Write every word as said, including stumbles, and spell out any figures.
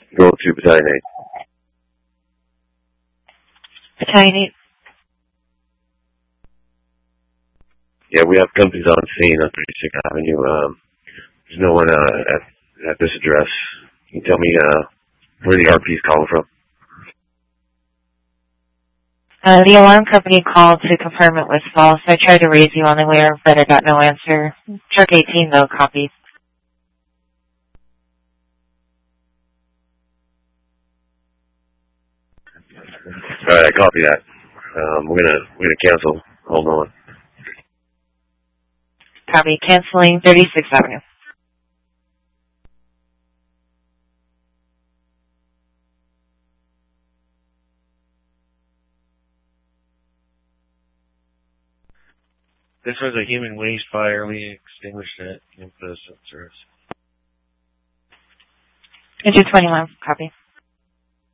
Go to Battalion eight. Battalion eight. Yeah, we have companies on scene on thirty-sixth Avenue. Um, there's no one uh, at, at this address. Can you tell me uh, where the R P is calling from? Uh, the alarm company called to confirm it was false. I tried to raise you on the wire, but I got no answer. Truck eighteen, though, copy. All right, I copy that. Um, we're gonna we're gonna cancel. Hold on. Copy. Canceling thirty-sixth Avenue. This was a human waste fire. We extinguished it and put us in service. Engine twenty-one, copy.